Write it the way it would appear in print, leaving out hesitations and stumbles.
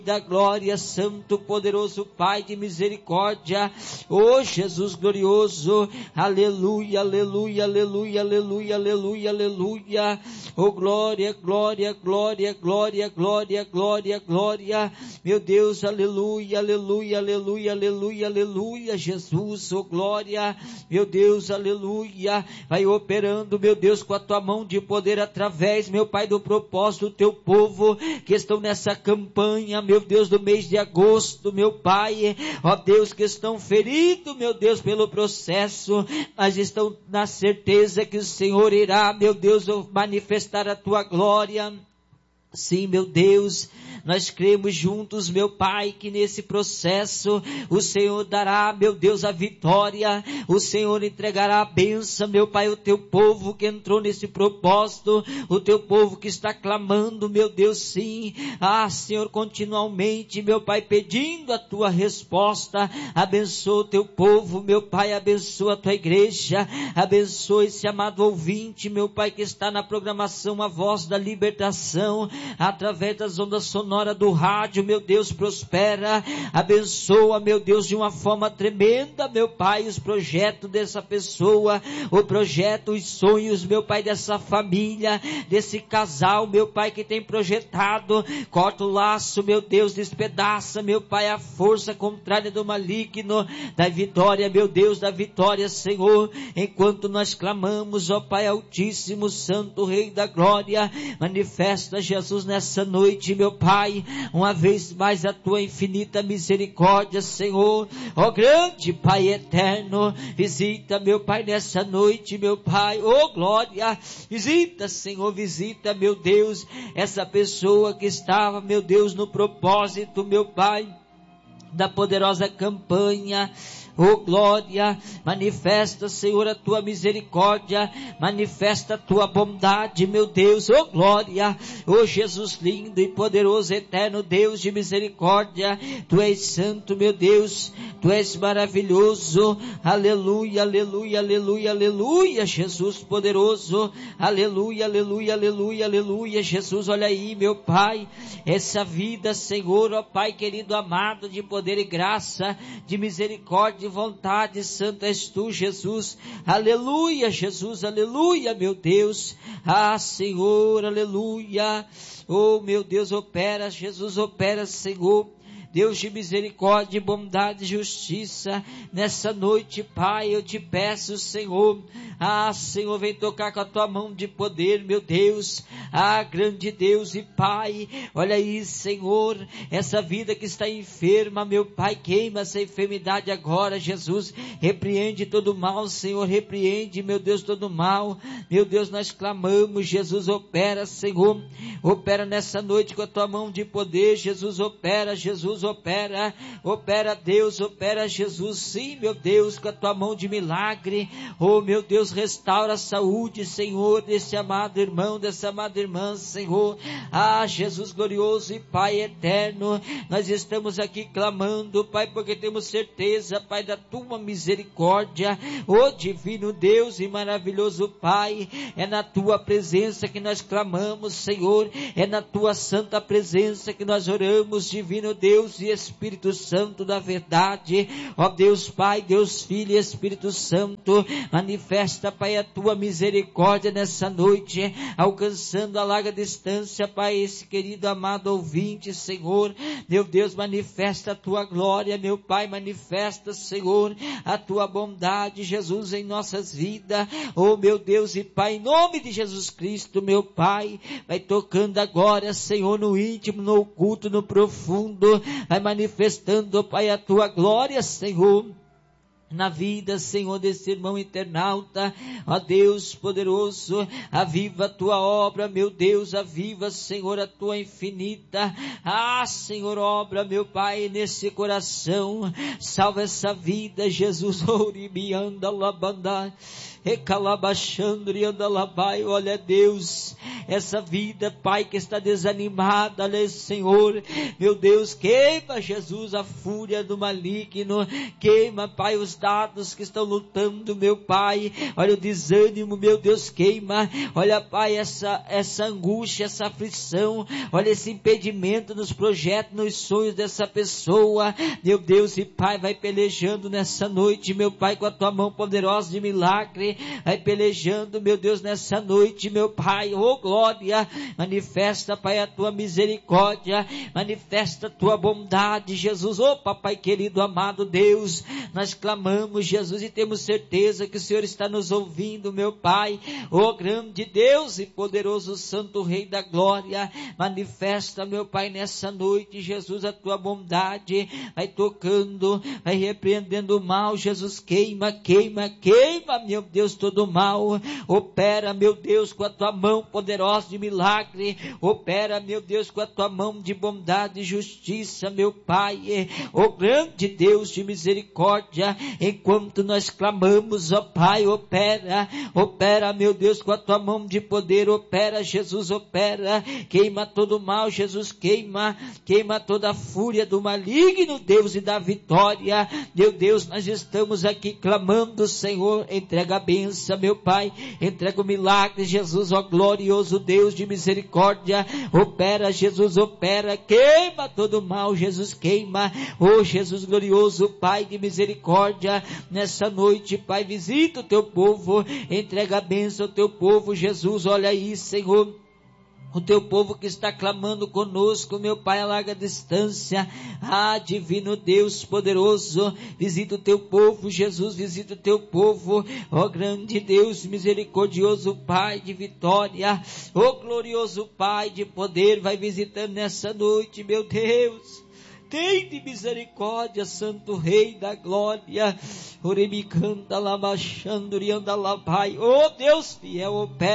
da glória, santo, poderoso Pai de misericórdia, oh Jesus glorioso, aleluia, aleluia, aleluia, aleluia, aleluia, aleluia, oh glória, glória, glória, glória, glória, glória, glória, meu Deus, aleluia, aleluia, aleluia, aleluia, aleluia, Jesus, oh glória, meu Deus, aleluia, vai operando, meu Deus, com a tua mão de poder através, meu Pai, do propósito do teu povo, que estão nessa campanha, meu Deus, do mês de agosto, meu Pai, ó Deus, que estão feridos, meu Deus, pelo processo, mas estão na certeza que o Senhor irá, meu Deus, manifestar a tua glória. Sim, meu Deus, nós cremos juntos, meu Pai, que nesse processo o Senhor dará, meu Deus, a vitória, o Senhor entregará a bênção, meu Pai, o teu povo que entrou nesse propósito, o teu povo que está clamando, meu Deus, sim, Senhor, continuamente, meu Pai, pedindo a tua resposta, abençoa o teu povo, meu Pai, abençoa a tua igreja, abençoa esse amado ouvinte, meu Pai, que está na programação A Voz da Libertação, através das ondas sonoras do rádio, meu Deus, prospera, abençoa, meu Deus, de uma forma tremenda, meu Pai, os projetos dessa pessoa, o projeto, os sonhos, meu Pai, dessa família, desse casal, meu Pai, que tem projetado, corta o laço, meu Deus, despedaça, meu Pai, a força contrária do maligno, da vitória, meu Deus, da vitória, Senhor, enquanto nós clamamos, ó Pai Altíssimo, Santo Rei da Glória, manifesta, Jesus, nessa noite, meu Pai, uma vez mais a tua infinita misericórdia, Senhor, ó grande Pai eterno, visita, meu Pai, nessa noite, meu Pai, ó glória, visita, Senhor, visita, meu Deus, essa pessoa que estava, meu Deus, no propósito, meu Pai, da poderosa campanha, oh glória, manifesta, Senhor, a tua misericórdia, manifesta a tua bondade, meu Deus, oh glória, oh Jesus lindo e poderoso, eterno Deus de misericórdia, tu és santo, meu Deus, tu és maravilhoso, aleluia, aleluia, aleluia, aleluia, Jesus poderoso, aleluia, aleluia, aleluia, aleluia, Jesus, olha aí, meu Pai, essa vida, Senhor, ó Pai querido, amado, de poder e graça, de misericórdia, de vontade, santo és tu, Jesus, aleluia, Jesus, aleluia, meu Deus, Senhor, aleluia, oh, meu Deus, opera, Jesus, opera, Senhor, Deus de misericórdia, bondade e justiça, nessa noite, Pai, eu te peço, Senhor, Senhor, vem tocar com a tua mão de poder, meu Deus, grande Deus e Pai, olha aí, Senhor, essa vida que está enferma, meu Pai, queima essa enfermidade agora, Jesus, repreende todo mal, Senhor, repreende, meu Deus, todo mal, meu Deus, nós clamamos, Jesus, opera, Senhor, opera nessa noite com a tua mão de poder, Jesus, opera, opera Deus, opera Jesus, sim, meu Deus, com a tua mão de milagre, oh meu Deus, restaura a saúde, Senhor, desse amado irmão, dessa amada irmã, Senhor, Jesus glorioso e Pai eterno, nós estamos aqui clamando, Pai, porque temos certeza, Pai, da tua misericórdia, oh divino Deus e maravilhoso Pai, é na tua presença que nós clamamos, Senhor, é na tua santa presença que nós oramos, divino Deus e Espírito Santo da verdade, ó Deus Pai, Deus Filho e Espírito Santo, manifesta, Pai, a tua misericórdia nessa noite, alcançando a larga distância, Pai, esse querido amado ouvinte, Senhor, meu Deus, manifesta a tua glória, meu Pai, manifesta, Senhor, a tua bondade, Jesus, em nossas vidas, oh meu Deus e Pai, em nome de Jesus Cristo, meu Pai, vai tocando agora, Senhor, no íntimo, no oculto, no profundo, vai manifestando, Pai, a tua glória, Senhor, na vida, Senhor, desse irmão internauta, ó Deus poderoso, aviva a tua obra, meu Deus, aviva, Senhor, a tua infinita, Senhor, obra, meu Pai, nesse coração, salva essa vida, Jesus, oribianda labandai, recalabachandri andalabai, olha Deus, essa vida, Pai, que está desanimada, olha Senhor, meu Deus, queima, Jesus, a fúria do maligno, queima, Pai, os encostados, que estão lutando, meu Pai. Olha o desânimo, meu Deus, queima. Olha, Pai, essa angústia, essa aflição. Olha esse impedimento nos projetos, nos sonhos dessa pessoa. Meu Deus e Pai, vai pelejando nessa noite, meu Pai, com a tua mão poderosa de milagre. Vai pelejando, meu Deus, nessa noite, meu Pai. Oh, glória. Manifesta, Pai, a tua misericórdia. Manifesta a tua bondade, Jesus. Oh, Papai querido, amado Deus, nós clamamos, Jesus, e temos certeza que o Senhor está nos ouvindo, meu Pai. Oh, grande Deus e poderoso Santo Rei da Glória, manifesta, meu Pai, nessa noite, Jesus, a tua bondade. Vai tocando, vai repreendendo o mal, Jesus. Queima, queima, queima, meu Deus, todo o mal. Opera, meu Deus, com a tua mão poderosa de milagre. Opera, meu Deus, com a tua mão de bondade e justiça, meu Pai. Oh, grande Deus de misericórdia, enquanto nós clamamos, ó Pai, opera, opera, meu Deus, com a tua mão de poder. Opera, Jesus, opera. Queima todo o mal, Jesus, queima, queima toda a fúria do maligno, Deus, e da vitória. Meu Deus, nós estamos aqui clamando, Senhor, entrega a bênção, meu Pai, entrega o milagre, Jesus, ó glorioso Deus de misericórdia. Opera, Jesus, opera, queima todo o mal, Jesus, queima. Oh, Jesus glorioso, Pai de misericórdia, nessa noite, Pai, visita o teu povo, entrega a bênção ao teu povo, Jesus. Olha aí, Senhor, o teu povo que está clamando conosco, meu Pai, a larga distância. Ah, divino Deus poderoso, visita o teu povo, Jesus, visita o teu povo. Ó grande Deus misericordioso, Pai de vitória, ó glorioso Pai de poder, vai visitando nessa noite, meu Deus. Tem de misericórdia, Santo Rei da Glória. Oh Deus fiel, opera.